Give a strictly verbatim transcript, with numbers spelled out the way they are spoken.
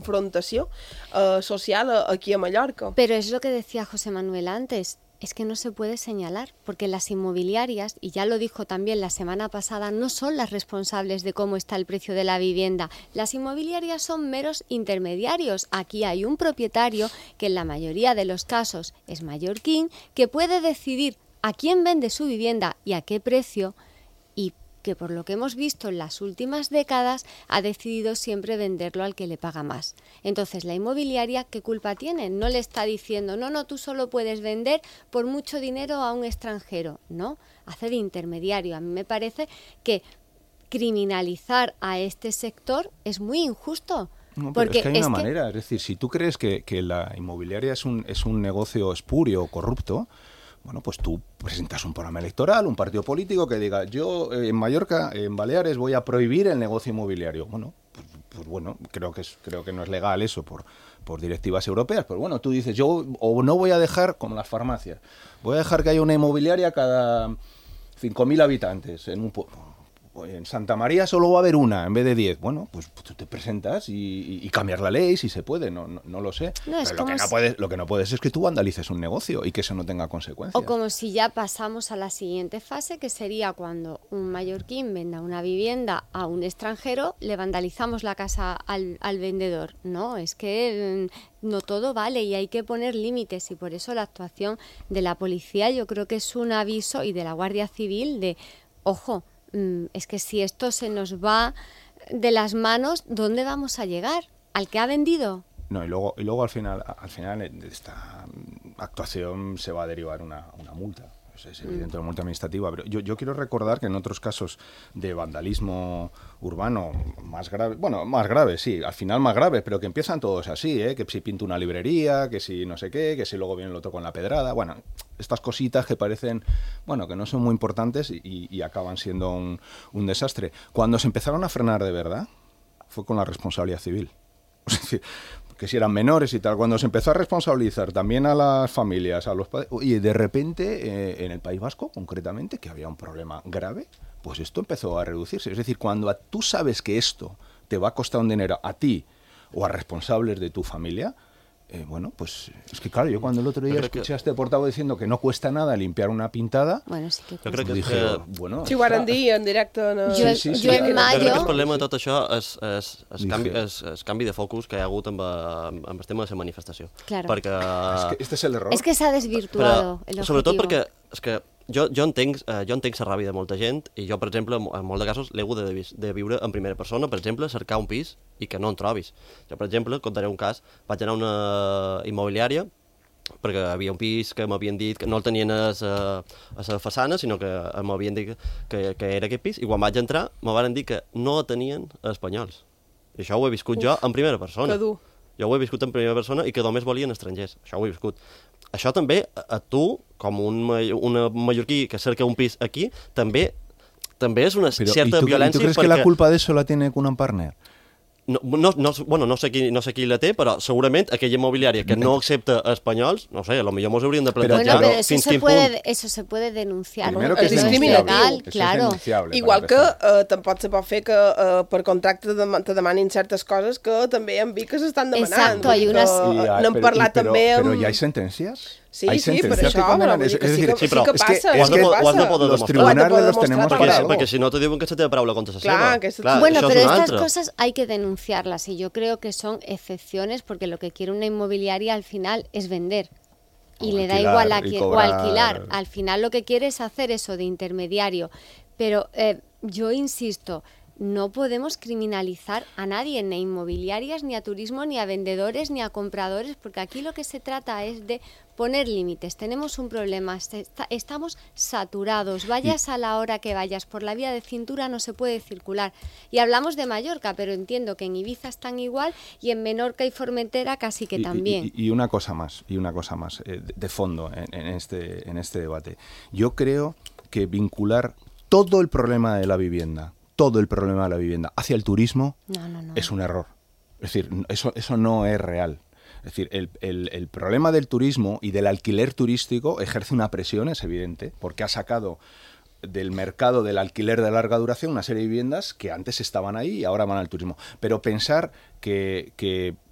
confrontació eh, social aquí a Mallorca. Pero es lo que decía José Manuel antes, es que no se puede señalar, porque las inmobiliarias, y ya lo dijo también la semana pasada, no son las responsables de cómo está el precio de la vivienda. Las inmobiliarias son meros intermediarios. Aquí hay un propietario que en la mayoría de los casos es mallorquín, que puede decidir a quién vende su vivienda y a qué precio, y que por lo que hemos visto en las últimas décadas ha decidido siempre venderlo al que le paga más. Entonces, la inmobiliaria, ¿qué culpa tiene? No le está diciendo, no, no, tú solo puedes vender por mucho dinero a un extranjero. No, hace de intermediario. A mí me parece que criminalizar a este sector es muy injusto. No, pero porque es que hay es una que... manera, es decir, si tú crees que, que la inmobiliaria es un, es un negocio espurio o corrupto, bueno, pues tú presentas un programa electoral, un partido político que diga, yo eh, en Mallorca, en Baleares, voy a prohibir el negocio inmobiliario. Bueno, pues, pues bueno, creo que es, creo que no es legal eso por, por directivas europeas, pero bueno, tú dices, yo o no voy a dejar, como las farmacias, voy a dejar que haya una inmobiliaria cada cinco mil habitantes en un pueblo. En Santa María solo va a haber una en vez de diez. Bueno, pues tú te presentas y, y, y cambiar la ley si se puede, no, no, no lo sé. No, es Pero lo que no, si... puedes, lo que no puedes es que tú vandalices un negocio y que eso no tenga consecuencias. O como si ya pasamos a la siguiente fase, que sería cuando un mallorquín venda una vivienda a un extranjero, le vandalizamos la casa al, al vendedor. No, es que mm, no todo vale y hay que poner límites, y por eso la actuación de la policía yo creo que es un aviso, y de la Guardia Civil, de, ojo, es que si esto se nos va de las manos, ¿dónde vamos a llegar? ¿Al que ha vendido? No, y luego, y luego al final, al final de esta actuación se va a derivar una, una multa. Es evidente, una multa administrativa, pero yo, yo quiero recordar que en otros casos de vandalismo urbano más grave, bueno, más grave, sí, al final más grave, pero que empiezan todos así, ¿eh? Que si pinto una librería, que si no sé qué, que si luego viene el otro con la pedrada, bueno, estas cositas que parecen, bueno, que no son muy importantes y, y acaban siendo un, un desastre. Cuando se empezaron a frenar de verdad, fue con la responsabilidad civil. Es decir, que si eran menores y tal, cuando se empezó a responsabilizar también a las familias, a los padres, y de repente eh, en el País Vasco, concretamente, que había un problema grave, pues esto empezó a reducirse. Es decir, cuando a, tú sabes que esto te va a costar un dinero a ti o a responsables de tu familia, eh, bueno, pues es que claro, yo cuando el otro día escuché que... a este portavoz diciendo que no cuesta nada limpiar una pintada, bueno, sí que jo crec que dije, que... bueno... Si ho van dir en directe... No... Jo, sí, sí, sí. jo en mayo... Jo crec que el problema de tot això és, és, és, canvi, és, és canvi de focus que hi ha hagut amb, amb, amb el tema de la manifestació. Claro. Perquè... Es que este es el error. Es que s'ha desvirtuado però, el objetivo. Sobretot perquè és que jo, jo entenc eh, jo entenc la ràbia de molta gent, i jo, per exemple, en, en molts de casos l'he hagut de, de viure en primera persona, per exemple, cercar un pis i que no en trobis. Jo, per exemple, contaré un cas, vaig anar a una immobiliària perquè havia un pis que m'havien dit que no el tenien a la, a la façana, sinó que m'havien dit que, que era aquest pis, i quan vaig entrar me van dir que no tenien espanyols. I això ho he viscut Uf, jo en primera persona. Que dur. Jo ho he viscut en primera persona i que només volien estrangers. Això ho he viscut. Això també, a, a tu, com un, un mallorquí que cerca un pis aquí, també també és una Pero, cierta ¿y tú, violència. ¿y tú crees perquè... que la culpa de eso la tiene Cunham Partner? No, no, no, bueno, no sé, qui, no sé qui la té, però segurament aquella immobiliària que no accepta espanyols, no sé, a lo millor mos hauríem de plantejar bueno, pero eso fins se quin puede, punt. eso se puede denunciar. Primero ¿no? que es Eso discriminatiu. legal, Eso claro. es denunciable. Igual que eh, tampoc se pot fer que eh, per contracte te, te demanin certes coses que també hem vist que s'estan demanant. Exacto, hay unas... Que, Y hay- n'hem pero- parlat y- pero- també amb... Pero ya hay sentencias. Sí, hay sí, per sentencias això, que condenan. però vull Es, dir que es sí decir, que, sí que es que, passa. es Ho has de que po- ho has de poder los demostrar. tribunales Ho has de los poder tenemos demostrar, Perquè, para claro. algo. perquè si no te diuen que se té paraula contra la Clar, seva. que se- Clar, Bueno, això pero és una estas altra. cosas hay que denunciarlas, y yo creo que son excepciones, porque lo que quiere una inmobiliaria al final es vender. Y O le da alquilar, igual a y quien, o cobrar. alquilar. Al final lo que quiere es hacer eso de intermediario. Pero eh, yo insisto, no podemos criminalizar a nadie, ni a inmobiliarias, ni a turismo, ni a vendedores, ni a compradores, porque aquí lo que se trata es de poner límites. Tenemos un problema, está, estamos saturados, vayas a la hora que vayas, por la vía de cintura no se puede circular. Y hablamos de Mallorca, pero entiendo que en Ibiza están igual, y en Menorca y Formentera casi que Y- también. Y, y una cosa más, y una cosa más eh, de, de fondo en, en este, en este debate. Yo creo que vincular todo el problema de la vivienda, todo el problema de la vivienda hacia el turismo No, no, no. es un error. Es decir, eso, eso no es real. Es decir, el, el, el problema del turismo y del alquiler turístico ejerce una presión, es evidente, porque ha sacado del mercado del alquiler de larga duración una serie de viviendas que antes estaban ahí y ahora van al turismo. Pero pensar que, que